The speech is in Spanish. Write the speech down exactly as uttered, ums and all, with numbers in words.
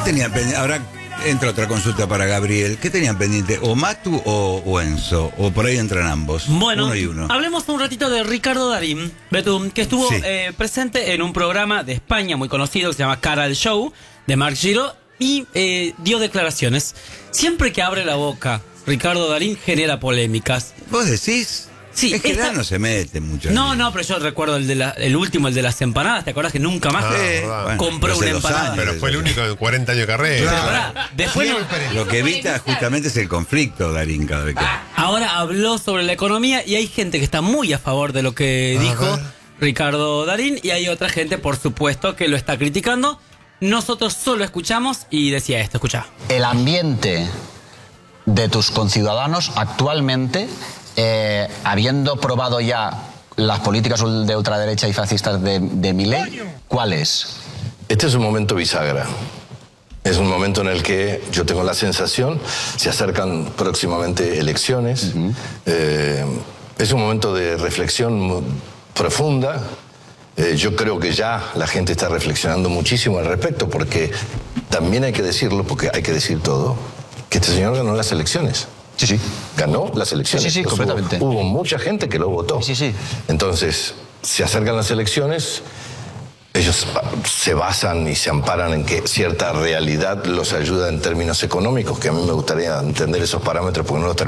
tenían pendiente? Ahora entra otra consulta para Gabriel. ¿Qué tenían pendiente? ¿O Matu o, o Enzo? ¿O por ahí entran ambos? Bueno, uno y uno. Hablemos un ratito de Ricardo Darín, Betum, que estuvo Sí. eh, presente en un programa de España muy conocido que se llama Cara al Show, de Marc Giro, y eh, dio declaraciones. Siempre que abre la boca, Ricardo Darín genera polémicas. ¿Vos decís? Sí, es que esta- ya no se mete mucho. No, no, pero yo recuerdo el, de la, el último, el de las empanadas. ¿Te acordás que nunca más Ah, Eh, bueno, compró hace una dos empanada? años. Pero fue el único en cuarenta años de carrera. Pero pará, después no- Lo que evita justamente es el conflicto, Darín, cada vez que... ahora habló sobre la economía y hay gente que está muy a favor de lo que A dijo ver. Ricardo Darín y hay otra gente, por supuesto, que lo está criticando. Nosotros solo escuchamos y decía esto, escuchá. El ambiente de tus conciudadanos actualmente, eh, habiendo probado ya las políticas de ultraderecha y fascistas de, de Milei, ¿cuál es? Este es un momento bisagra. Es un momento en el que yo tengo la sensación, se acercan próximamente elecciones, uh-huh. eh, es un momento de reflexión muy profunda. Eh, yo creo que ya la gente está reflexionando muchísimo al respecto, porque también hay que decirlo, porque hay que decir todo, que este señor ganó las elecciones. Sí, sí. Ganó las elecciones. Sí, sí, sí, Pues completamente. Hubo, hubo mucha gente que lo votó. Sí, sí. Entonces, se acercan las elecciones, ellos se basan y se amparan en que cierta realidad los ayuda en términos económicos, que a mí me gustaría entender esos parámetros porque no los